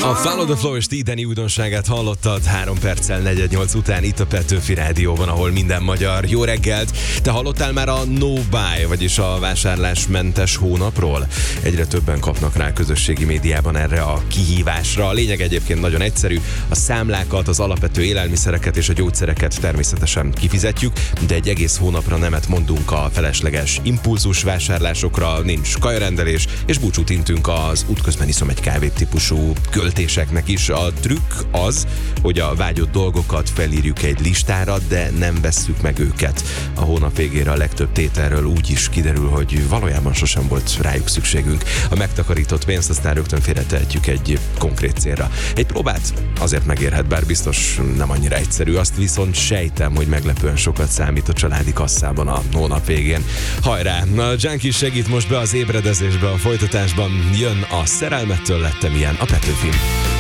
A Follow the Flow és Tideni újdonságát hallottad 3 perccel 4:08 után itt a Petőfi Rádióban, ahol minden magyar. Jó reggelt! Te hallottál már a No Buy, vagyis a vásárlásmentes hónapról? Egyre többen kapnak rá közösségi médiában erre a kihívásra. A lényeg egyébként nagyon egyszerű. A számlákat, az alapvető élelmiszereket és a gyógyszereket természetesen kifizetjük, de egy egész hónapra nemet mondunk a felesleges impulzus vásárlásokra, nincs kajarendelés, és búcsút intünk az útközben iszom egy kávét típusú költéseknek is. A trükk az, hogy a vágyott dolgokat felírjuk egy listára, de nem vesszük meg őket. A hónap végére a legtöbb tételről úgy is kiderül, hogy valójában sosem volt rájuk szükségünk. A megtakarított pénzt aztán rögtön félretehetjük egy konkrét célra. Egy próbát azért megérhet, bár biztos nem annyira egyszerű, azt viszont sejtem, hogy meglepően sokat számít a családi kasszában a hónap végén. Hajrá! A Junkie segít most be az ébredezésbe, a folytatásban jön a Szerelmettől lettem ilyen a Petőfin.